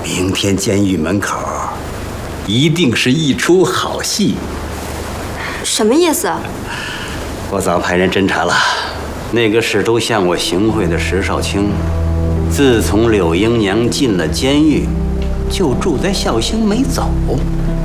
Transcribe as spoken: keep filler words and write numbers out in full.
明天监狱门口一定是一出好戏。 什么意思？ 我早派人侦查了，那个试图向我行贿的石少卿，自从柳英娘进了监狱，就住在孝兴没走。